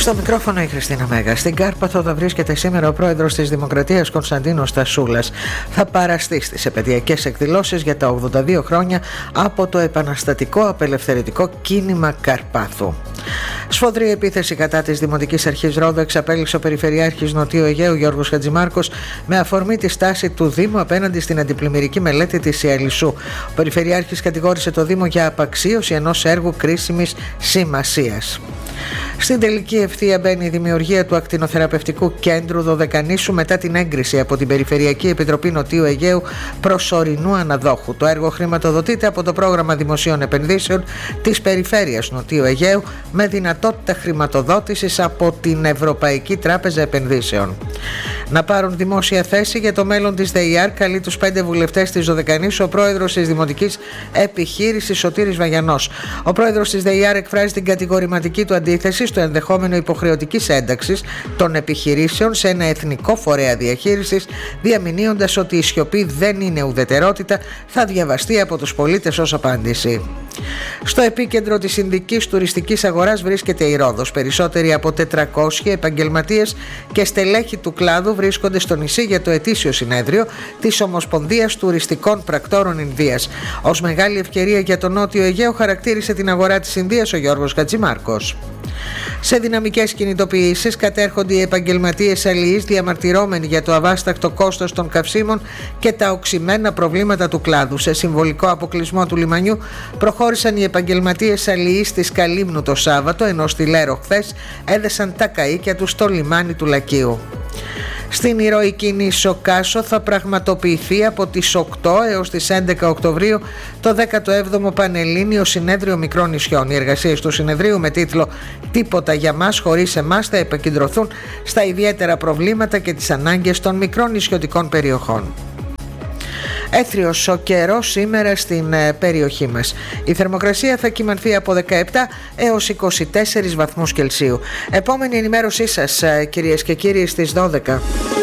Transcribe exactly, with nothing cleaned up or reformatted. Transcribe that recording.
Στο μικρόφωνο η Χριστίνα Μέγα. Στην Κάρπαθο θα βρίσκεται σήμερα ο πρόεδρος της Δημοκρατίας Κωνσταντίνος Στασούλας. Θα παραστεί στις επαιτειακές εκδηλώσεις για τα ογδόντα δύο χρόνια από το επαναστατικό απελευθερωτικό κίνημα Καρπάθου. Σφοδρή επίθεση κατά της Δημοτικής Αρχής Ρόδου εξαπέλυσε ο Περιφερειάρχης Νοτιού Αιγαίου Γιώργος Χατζημάρκος με αφορμή τη στάση του Δήμου απέναντι στην αντιπλημμυρική μελέτη της Ιαλισσού. Ο Περιφερειάρχης κατηγόρησε το Δήμο για απαξίωση ενός έργου κρίσιμης σημασίας. Στην τελική ευθεία μπαίνει η δημιουργία του ακτινοθεραπευτικού κέντρου Δωδεκανήσου μετά την έγκριση από την Περιφερειακή Επιτροπή Νοτιού Αιγαίου προσωρινού αναδόχου. Το έργο χρηματοδοτείται από το Πρόγραμμα Δημοσίων Επενδύσεων της Περιφέρειας Νοτιού Αιγαίου με δυνατότητα χρηματοδότησης από την Ευρωπαϊκή Τράπεζα Επενδύσεων. Να πάρουν δημόσια θέση για το μέλλον της ΔΕΙΑΡ καλεί τους πέντε βουλευτές της Δωδεκανήσου ο πρόεδρος της Δημοτικής Επιχείρησης Σωτήρης Βαγιανός. Ο πρόεδρος της ΔΕΙΑΡ εκφράζει την κατηγορηματική του αντίθεση στο ενδεχόμενο υποχρεωτικής ένταξης των επιχειρήσεων σε ένα εθνικό φορέα διαχείρισης, διαμηνύοντας ότι η σιωπή δεν είναι ουδετερότητα, θα διαβαστεί από τους πολίτες ως απάντηση. Στο επίκεντρο της Ινδικής τουριστικής αγοράς βρίσκεται η Ρόδος. Περισσότεροι από τετρακόσιοι επαγγελματίες και στελέχη του κλάδου βρίσκονται στο νησί για το ετήσιο συνέδριο της Ομοσπονδίας Τουριστικών Πρακτόρων Ινδίας. Ως μεγάλη ευκαιρία για τον Νότιο Αιγαίο χαρακτήρισε την αγορά της Ινδίας ο Γιώργος Χατζημάρκος. Σε δυναμικές κινητοποιήσεις κατέρχονται οι επαγγελματίες αλληλείς διαμαρτυρώμενοι για το αβάστακτο κόστος των καυσίμων και τα οξυμένα προβλήματα του κλάδου. Σε συμβολικό αποκλεισμό του λιμανιού προχώρησαν οι επαγγελματίες αλληλείς της Καλύμνου το Σάββατο, ενώ στη Λέρο χθες έδεσαν τα καΐκια τους στο λιμάνι του Λακίου. Στην ηρωική νήσο Κάσο θα πραγματοποιηθεί από τις οκτώ έως τις έντεκα Οκτωβρίου το δέκατο έβδομο Πανελλήνιο Συνέδριο Μικρών Νησιών. Οι εργασίες του συνεδρίου με τίτλο «Τίποτα για μας χωρίς εμάς» θα επικεντρωθούν στα ιδιαίτερα προβλήματα και τις ανάγκες των μικρών νησιωτικών περιοχών. Έθριος ο καιρός σήμερα στην περιοχή μας. Η θερμοκρασία θα κυμανθεί από δεκαεπτά έως είκοσι τέσσερις βαθμούς Κελσίου. Επόμενη ενημέρωσή σας, κυρίες και κύριοι, στις δώδεκα.